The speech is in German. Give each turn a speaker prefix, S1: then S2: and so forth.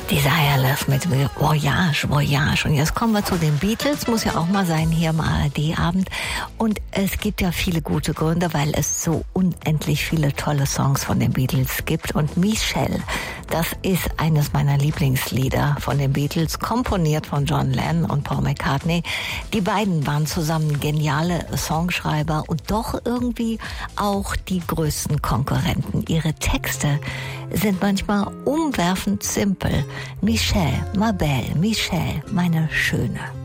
S1: Desireless mit Voyage, Voyage. Und jetzt kommen wir zu den Beatles, muss ja auch mal sein hier am ARD-Abend. Und es gibt ja viele gute Gründe, weil es so unendlich viele tolle Songs von den Beatles gibt. Und Michelle, das ist eines meiner Lieblingslieder von den Beatles, komponiert von John Lennon und Paul McCartney. Die beiden waren zusammen geniale Songschreiber und doch irgendwie auch die größten Konkurrenten. Ihre Texte sind manchmal umwerfend simpel. Michelle, ma belle, Michelle, meine Schöne.